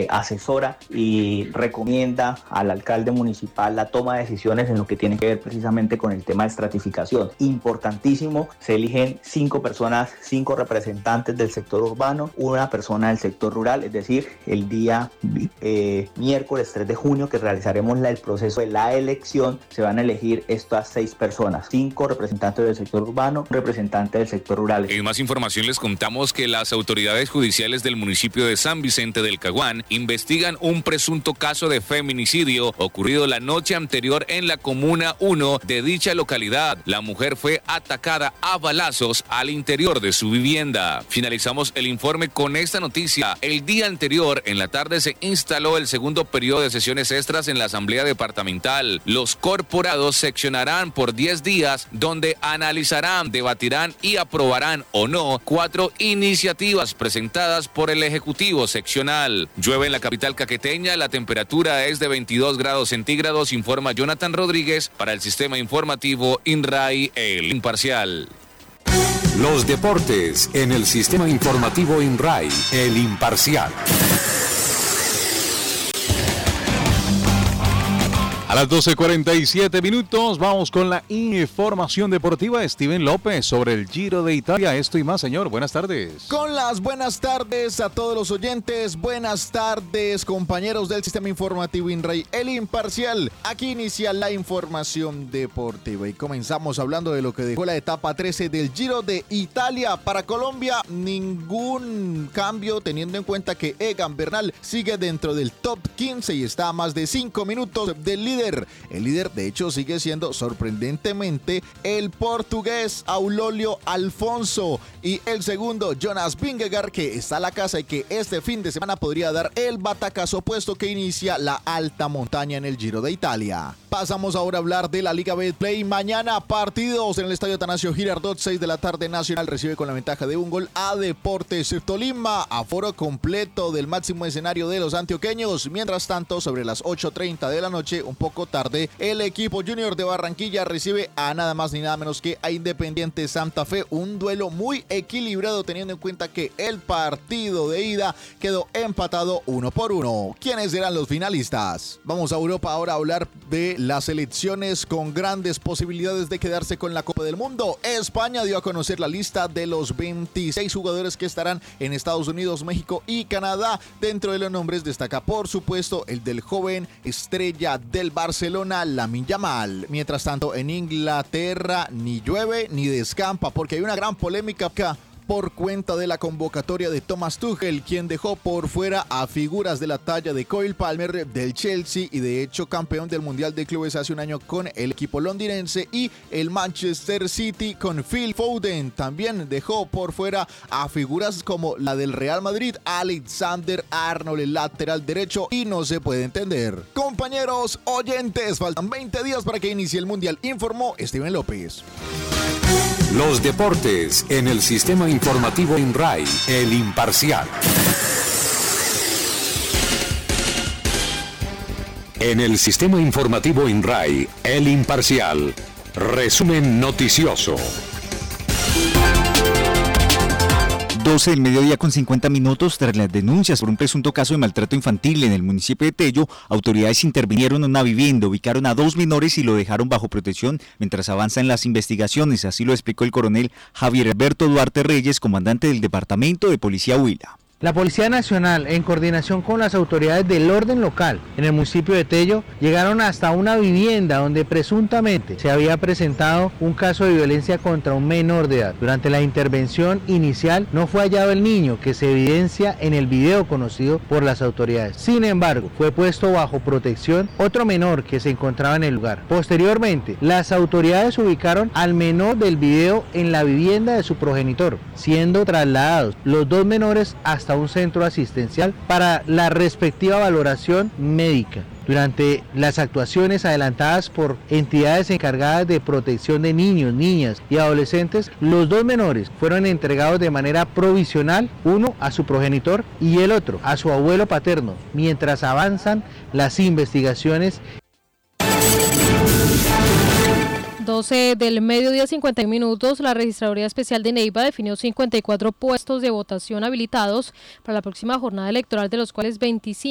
asesora y recomienda al alcalde municipal la toma de decisiones en lo que tiene que ver precisamente con el tema de estratificación. Importantísimo, se eligen 5 personas, 5 representantes del sector urbano, una persona del sector rural, es decir, el día miércoles 3 de junio que realizaremos el proceso de la elección, se van a elegir estas 6 personas, 5 representantes del sector urbano, un representante del sector rural. En más información les contamos que las autoridades judiciales del municipio de San Vicente del Caguán investigan un presunto caso de feminicidio ocurrido la noche anterior en la comuna 1 de dicha localidad. La mujer fue atacada a balazos al interior de su vivienda. Finalizamos el informe con esta noticia. El día anterior, en la tarde, se instaló el segundo periodo de sesiones extras en la Asamblea Departamental. Los corporados seccionarán por 10 días, donde analizarán, debatirán y aprobarán o no 4 iniciativas presentadas por el Ejecutivo seccional. Llueve en la capital caqueteña, la temperatura es de 22 grados centígrados, informa Jonathan Rodríguez para el Sistema Informativo INRAI, el Imparcial. Los deportes en el Sistema Informativo INRAI, el Imparcial. A las 12:47 vamos con la información deportiva. Steven López sobre el Giro de Italia. Esto y más, señor. Buenas tardes. Con las buenas tardes a todos los oyentes. Buenas tardes, compañeros del Sistema Informativo INRAI, el Imparcial. Aquí inicia la información deportiva y comenzamos hablando de lo que dejó la etapa 13 del Giro de Italia. Para Colombia, ningún cambio, teniendo en cuenta que Egan Bernal sigue dentro del top 15 y está a más de 5 minutos del líder. El líder, de hecho, sigue siendo sorprendentemente el portugués Aurélio Alfonso, y el segundo, Jonas Vingegaard, que está a la casa y que este fin de semana podría dar el batacazo, puesto que inicia la alta montaña en el Giro de Italia. Pasamos ahora a hablar de la Liga Betplay. Mañana partidos en el Estadio Atanasio Girardot, 6 de la tarde. Nacional recibe con la ventaja de un gol a Deportes Tolima, aforo completo del máximo escenario de los antioqueños. Mientras tanto, sobre las 8:30 de la noche, un poco tarde, el equipo Junior de Barranquilla recibe a nada más ni nada menos que a Independiente Santa Fe. Un duelo muy equilibrado, teniendo en cuenta que el partido de ida quedó empatado 1-1. ¿Quiénes serán los finalistas? Vamos a Europa ahora a hablar de las selecciones con grandes posibilidades de quedarse con la Copa del Mundo. España dio a conocer la lista de los 26 jugadores que estarán en Estados Unidos, México y Canadá. Dentro de los nombres destaca, por supuesto, el del joven estrella del Barcelona, Lamine Yamal. Mientras tanto, en Inglaterra ni llueve ni descampa, porque hay una gran polémica acá por cuenta de la convocatoria de Thomas Tuchel, quien dejó por fuera a figuras de la talla de Cole Palmer del Chelsea y de hecho campeón del Mundial de Clubes hace un año con el equipo londinense, y el Manchester City con Phil Foden. También dejó por fuera a figuras como la del Real Madrid, Alexander Arnold, el lateral derecho, y no se puede entender. Compañeros oyentes, faltan 20 días para que inicie el Mundial, informó Steven López. Los deportes en el Sistema Informativo INRAI, el Imparcial. En el Sistema Informativo INRAI, el Imparcial. Resumen noticioso. 12 del mediodía con 50 minutos. Tras las denuncias por un presunto caso de maltrato infantil en el municipio de Tello, autoridades intervinieron en una vivienda, ubicaron a 2 menores y lo dejaron bajo protección mientras avanzan las investigaciones. Así lo explicó el coronel Javier Alberto Duarte Reyes, comandante del Departamento de Policía Huila. La Policía Nacional, en coordinación con las autoridades del orden local en el municipio de Tello, llegaron hasta una vivienda donde presuntamente se había presentado un caso de violencia contra un menor de edad. Durante la intervención inicial no fue hallado el niño, que se evidencia en el video conocido por las autoridades. Sin embargo, fue puesto bajo protección otro menor que se encontraba en el lugar. Posteriormente, las autoridades ubicaron al menor del video en la vivienda de su progenitor, siendo trasladados los 2 menores hasta un centro asistencial para la respectiva valoración médica. Durante las actuaciones adelantadas por entidades encargadas de protección de niños, niñas y adolescentes, los 2 menores fueron entregados de manera provisional, uno a su progenitor y el otro a su abuelo paterno, mientras avanzan las investigaciones. 12 del mediodía, 50 minutos. La Registraduría Especial de Neiva definió 54 puestos de votación habilitados para la próxima jornada electoral, de los cuales 25